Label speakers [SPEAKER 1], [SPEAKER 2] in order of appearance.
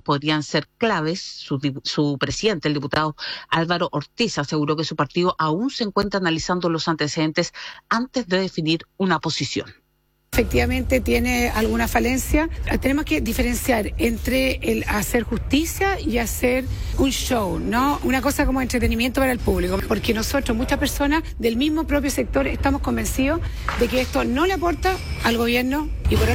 [SPEAKER 1] podrían ser claves. Su presidente, el diputado Álvaro Ortiz, aseguró que su partido aún se encuentra analizando los antecedentes antes de definir una posición.
[SPEAKER 2] Efectivamente tiene alguna falencia. Tenemos que diferenciar entre el hacer justicia y hacer un show, ¿no? Una cosa como entretenimiento para el público, porque nosotros, muchas personas del mismo propio sector, estamos convencidos de que esto no le aporta al gobierno y por